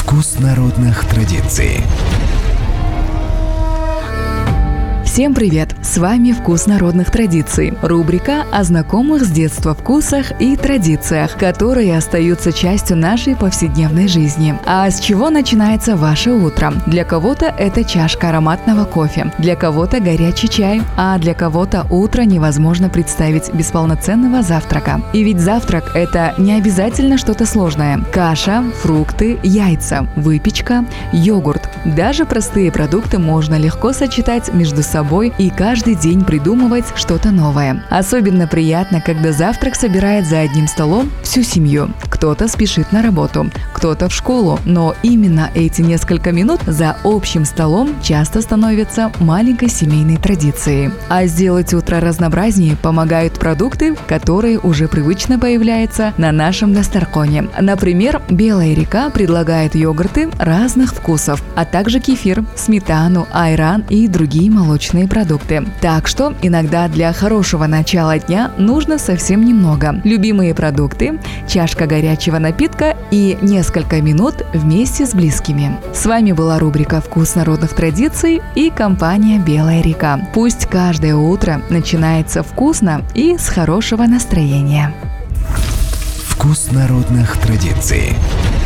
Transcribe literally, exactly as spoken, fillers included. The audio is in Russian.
Вкус народных традиций. Всем привет! С вами «Вкус народных традиций» – рубрика о знакомых с детства вкусах и традициях, которые остаются частью нашей повседневной жизни. А с чего начинается ваше утро? Для кого-то это чашка ароматного кофе, для кого-то горячий чай, а для кого-то утро невозможно представить без полноценного завтрака. И ведь завтрак – это не обязательно что-то сложное. Каша, фрукты, яйца, выпечка, йогурт. Даже простые продукты можно легко сочетать между собой и каждый день придумывать что-то новое. Особенно приятно, когда завтрак собирает за одним столом всю семью. Кто-то спешит на работу, кто-то в школу, но именно эти несколько минут за общим столом часто становятся маленькой семейной традицией. А сделать утро разнообразнее помогают продукты, которые уже привычно появляются на нашем дастархане. Например, Белая река предлагает йогурты разных вкусов, а также кефир, сметану, айран и другие молочные продукты. Так что иногда для хорошего начала дня нужно совсем немного. Любимые продукты, чашка горячего напитка и несколько минут вместе с близкими. С вами была рубрика «Вкус народных традиций» и компания «Белая река». Пусть каждое утро начинается вкусно и с хорошего настроения. Вкус народных традиций.